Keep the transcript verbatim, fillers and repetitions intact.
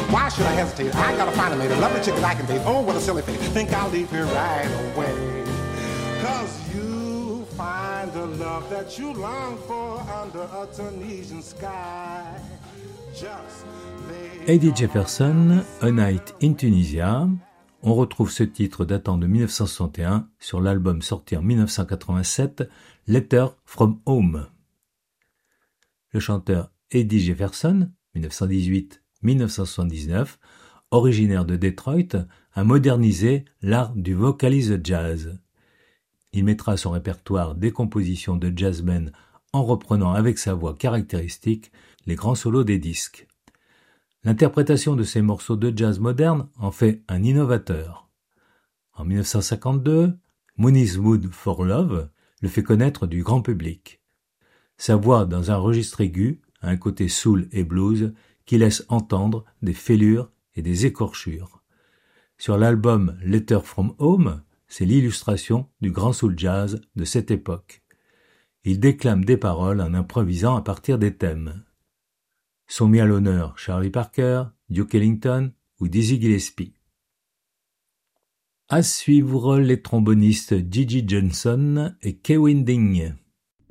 Why should I hesitate? I gotta find a mate, a lovely chick that I can date. Oh, what a silly thing. Think I'll leave here right away. Cause you find the love that you long for under a Tunisian sky. Just Eddie Jefferson, A Night in Tunisia. On retrouve ce titre datant de dix-neuf cent soixante et un sur l'album sorti en dix-neuf cent quatre-vingt-sept, Letter from Home. Le chanteur Eddie Jefferson, dix-neuf cent dix-huit à dix-neuf cent soixante-dix-neuf, originaire de Detroit, a modernisé l'art du vocalise jazz. Il mettra à son répertoire des compositions de jazzmen en reprenant avec sa voix caractéristique les grands solos des disques. L'interprétation de ces morceaux de jazz moderne en fait un innovateur. En dix-neuf cent cinquante-deux, Mooney's Mood for Love le fait connaître du grand public. Sa voix dans un registre aigu a un côté soul et blues qui laisse entendre des fêlures et des écorchures. Sur l'album Letter from Home, c'est l'illustration du grand soul jazz de cette époque. Il déclame des paroles en improvisant à partir des thèmes. Sont mis à l'honneur Charlie Parker, Duke Ellington ou Dizzy Gillespie. À suivre les trombonistes Gigi Johnson et Kay Winding.